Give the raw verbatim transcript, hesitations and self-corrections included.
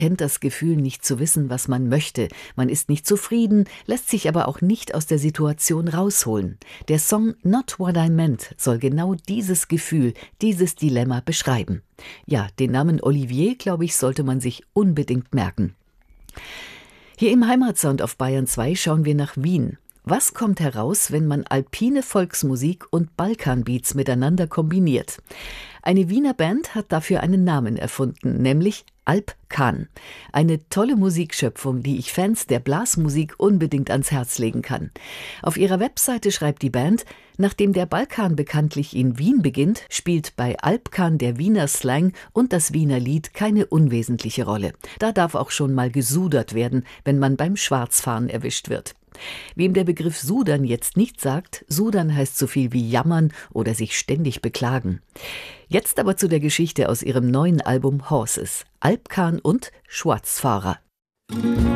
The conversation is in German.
kennt das Gefühl, nicht zu wissen, was man möchte. Man ist nicht zufrieden, lässt sich aber auch nicht aus der Situation rausholen. Der Song Not What I Meant soll genau dieses Gefühl, dieses Dilemma beschreiben. Ja, den Namen Olivier, glaube ich, sollte man sich unbedingt merken. Hier im Heimatsound auf Bayern zwei schauen wir nach Wien. Was kommt heraus, wenn man alpine Volksmusik und Balkanbeats miteinander kombiniert? Eine Wiener Band hat dafür einen Namen erfunden, nämlich Alpkan. Eine tolle Musikschöpfung, die ich Fans der Blasmusik unbedingt ans Herz legen kann. Auf ihrer Webseite schreibt die Band, nachdem der Balkan bekanntlich in Wien beginnt, spielt bei Alpkan der Wiener Slang und das Wiener Lied keine unwesentliche Rolle. Da darf auch schon mal gesudert werden, wenn man beim Schwarzfahren erwischt wird. Wem der Begriff Sudern jetzt nicht sagt, Sudern heißt so viel wie jammern oder sich ständig beklagen. Jetzt aber zu der Geschichte aus ihrem neuen Album Horses, Alpkan und Schwarzfahrer.